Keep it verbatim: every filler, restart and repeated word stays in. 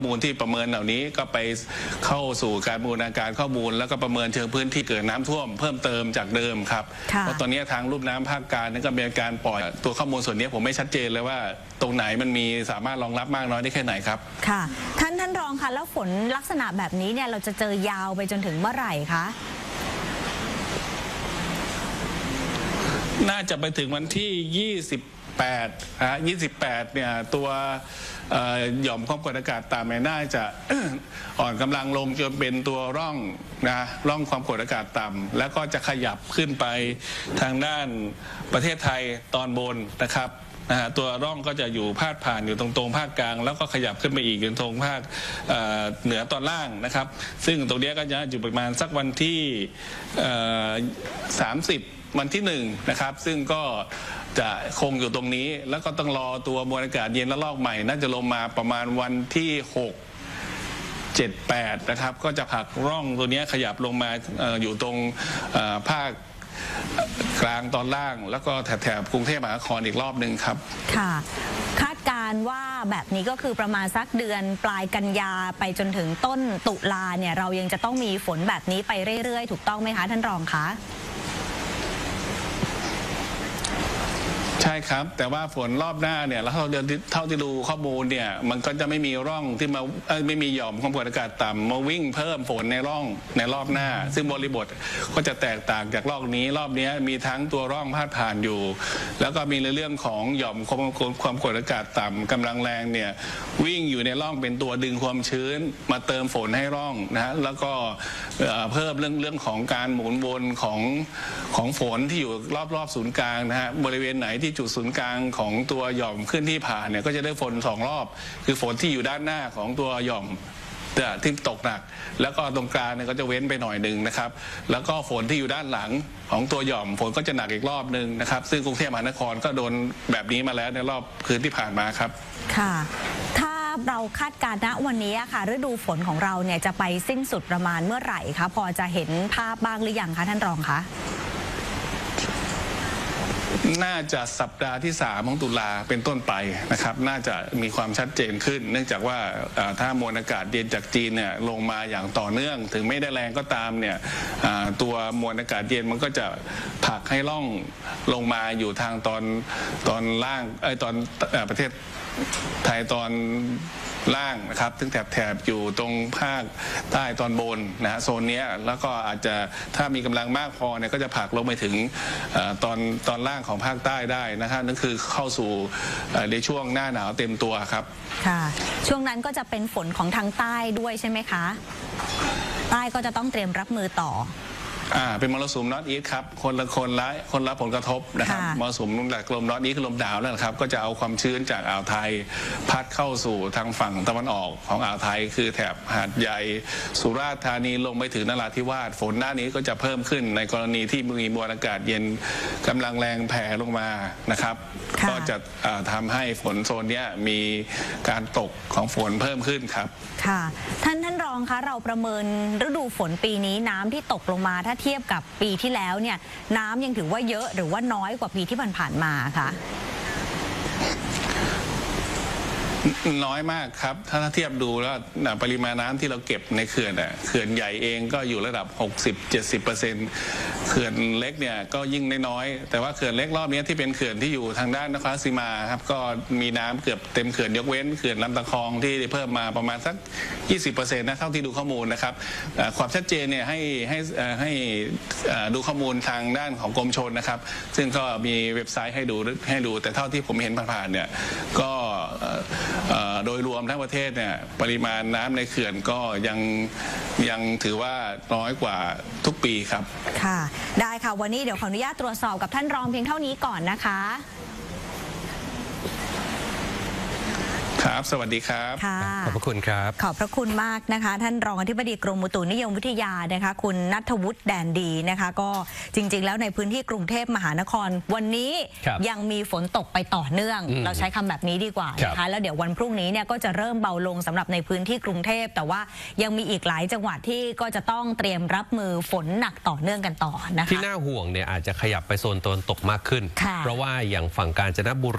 มูลที่ประเมินเหล่านี้ก็ไปเข้าสู่การบูรณาการข้อมูลแล้วก็ประเมินเชิงพื้นที่เกิดน้ำท่วมเพิ่มเติมจากเดิมครับเพราะตอนนี้ทางลุ่มน้ำภาคกลางนั้นก็มีการปล่อยตัวข้อมูลส่วนนี้ผมไม่ชัดเจนเลยว่าตรงไหนมันมีสามารถรองรับมากน้อยได้แค่ไหนครับค่ะท่านท่านรองคะแล้วฝนลักษณะแบบนี้เนี่ยเราจะเจอยาวไปจนถึงเมื่อไหร่คะน่าจะไปถึงวันที่ยี่สิบแปดฮะยี่สิบแปดเนี่ยตัวหย่อมความกดอากาศต่ำเนี่ยน่าจะอ่อนกำลังลงจนเป็นตัวร่องนะร่องความกดอากาศต่ำแล้วก็จะขยับขึ้นไปทางด้านประเทศไทยตอนบนนะครับนะฮะตัวร่องก็จะอยู่พาดผ่านอยู่ตรงตรงภาคกลางแล้วก็ขยับขึ้นไปอีกอยู่ตรงภาคเหนือตอนล่างนะครับซึ่งตรงนี้ก็จะอยู่ประมาณสักวันที่สามสิบวันที่หนึ่งนะครับซึ่งก็จะคงอยู่ตรงนี้แล้วก็ต้องรอตัวมวลอากาศเย็นระลอกใหม่น่าจะลงมาประมาณวันที่หก เจ็ด แปดนะครับก็จะผลักร่องตัวนี้ขยับลงมาอยู่ตรงภาคกลางตอนล่างแล้วก็แถบกรุงเทพมหานครอีกรอบหนึ่งครับค่ะคาดการว่าแบบนี้ก็คือประมาณสักเดือนปลายกันยาไปจนถึงต้นตุลาเนี่ยเรายังจะต้องมีฝนแบบนี้ไปเรื่อยๆถูกต้องไหมคะท่านรองคะใช่ครับแต่ว่าฝนรอบหน้าเนี่ยแล้วเท่าที่เท่าที่ดูข้อมูลเนี่ยมันก็จะไม่มีร่องที่มาไม่มีหย่อมความกดอากาศต่ำมาวิ่งเพิ่มฝนในร่องในรอบหน้าซึ่งบริบทก็จะแตกต่างจากรอบนี้รอบนี้มีทั้งตัวร่องพาดผ่านอยู่แล้วก็มีเรื่องของหย่อมความความกดอากาศต่ำกำลังแรงเนี่ยวิ่งอยู่ในร่องเป็นตัวดึงความชื้นมาเติมฝนให้ร่องนะฮะแล้วก็เพิ่มเรื่องเรื่องของการหมุนวนของของฝนที่อยู่รอบๆศูนย์กลางนะฮะบริเวณไหนที่จุดศูนย์กลางของตัวหย่อมขึ้นที่ผ่านเนี่ยก็จะได้ฝนสองรอบคือฝนที่อยู่ด้านหน้าของตัวหย่อมที่ตกหนักแล้วก็ตรงกลางเนี่ยก็จะเว้นไปหน่อยหนึ่งนะครับแล้วก็ฝนที่อยู่ด้านหลังของตัวหย่อมฝนก็จะหนักอีกรอบหนึ่งนะครับซึ่งกรุงเทพมหานครก็โดนแบบนี้มาแล้วในรอบคืนที่ผ่านมาครับค่ะถ้าเราคาดการณ์ณวันนี้ค่ะฤดูฝนของเราเนี่ยจะไปสิ้นสุดประมาณเมื่อไหร่คะพอจะเห็นภาพบ้างหรือยังคะท่านรองคะน่าจะสัปดาห์ที่สามของตุลาเป็นต้นไปนะครับน่าจะมีความชัดเจนขึ้นเนื่องจากว่าถ้ามวลอากาศเย็นจากจีนเนี่ยลงมาอย่างต่อเนื่องถึงไม่ได้แรงก็ตามเนี่ยตัวมวลอากาศเย็นมันก็จะผลักให้ล่องลงมาอยู่ทางตอนตอนล่างไอ้ตอนประเทศไทยตอนล่างนะครับซึ่งแถบแถบอยู่ตรงภาคใต้ตอนบนนะโซนนี้แล้วก็อาจจะถ้ามีกำลังมากพอเนี่ยก็จะผลักลงไปถึงตอนตอนล่างของภาคใต้ได้นะครับนั่นคือเข้าสู่ในช่วงหน้าหนาวเต็มตัวครับค่ะช่วงนั้นก็จะเป็นฝนของทางใต้ด้วยใช่ไหมคะใต้ก็จะต้องเตรียมรับมือต่ออ่าเป็นมรสุมนอร์ทอีสต์ครับคนละคนละคนละผลกระทบนะครับมรสุมจากลมนอร์ทอีสต์คือลมหนาวนั่นแหละครับก็จะเอาความชื้นจากอ่าวไทยพัดเข้าสู่ทางฝั่งตะวันออกของอ่าวไทยคือแถบหาดใหญ่สุราษฎร์ธานีลงไปถึงนราธิวาสฝนหน้านี้ก็จะเพิ่มขึ้นในกรณีที่มีมวลอากาศเย็นกำลังแรงแผ่ลงมานะครับก็จะทำให้ฝนโซนนี้มีการตกของฝนเพิ่มขึ้นครับค่ะท่านท่านรองคะเราประเมินฤดูฝนปีนี้น้ำที่ตกลงมาถ้าเทียบกับปีที่แล้วเนี่ยน้ำยังถือว่าเยอะหรือว่าน้อยกว่าปีที่ผ่านๆมาคะน้อยมากครับถ้าเทียบดูแล้วปริมาณน้ำที่เราเก็บในเขื่อนเขื่อนใหญ่เองก็อยู่ระดับ หกสิบถึงเจ็ดสิบเปอร์เซ็นต์ เขื่อนเล็กเนี่ยก็ยิ่งน้อยแต่ว่าเขื่อนเล็กรอบนี้ที่เป็นเขื่อนที่อยู่ทางด้านนครราชสีมาครับก็มีน้ำเกือบเต็มเขื่อนยกเว้นเขื่อนลำตะคองที่เพิ่มมาประมาณสัก ยี่สิบเปอร์เซ็นต์ นะเท่าที่ดูข้อมูลนะครับความชัดเจนเนี่ยให้ให้ให้ดูข้อมูลทางด้านของกรมชลนะครับซึ่งก็มีเว็บไซต์ให้ดูให้ดูแต่เท่าที่ผมเห็นผ่านๆเนี่ยก็โดยรวมทั้งประเทศเนี่ยปริมาณน้ำในเขื่อนก็ยังยังถือว่าน้อยกว่าทุกปีครับค่ะได้ค่ะวันนี้เดี๋ยวขออนุญาตตรวจสอบกับท่านรองเพียงเท่านี้ก่อนนะคะครับสวัสดีครับขอบพระคุณครับขอบพระคุณมากนะคะท่านรองอธิบดีกรมอุตุนิยมวิทยานะคะคุณณัฐวุฒิแดนดีนะคะก็จริงๆแล้วในพื้นที่กรุงเทพมหานครวันนี้ยังมีฝนตกไปต่อเนื่องเราใช้คำแบบนี้ดีกว่านะคะแล้วเดี๋ยววันพรุ่งนี้เนี่ยก็จะเริ่มเบาลงสำหรับในพื้นที่กรุงเทพแต่ว่ายังมีอีกหลายจังหวัดที่ก็จะต้องเตรียมรับมือฝนหนักต่อเนื่องกันต่อนะคะที่น่าห่วงเนี่ยอาจจะขยับไปโซนตะวันตกมากขึ้นเพราะว่าอย่างฝั่งกาญจนบุรี